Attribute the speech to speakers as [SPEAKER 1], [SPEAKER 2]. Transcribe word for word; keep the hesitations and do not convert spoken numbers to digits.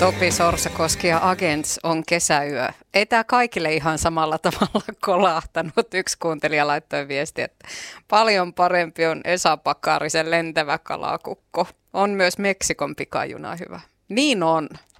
[SPEAKER 1] Topi Sorsakoski ja Agents on kesäyö. Ei tämä kaikille ihan samalla tavalla kolahtanut. Yksi kuuntelija laittoi viesti, että paljon parempi on Esa Pakarisen lentävä kalakukko. On myös Meksikon pikajuna hyvä. Niin on.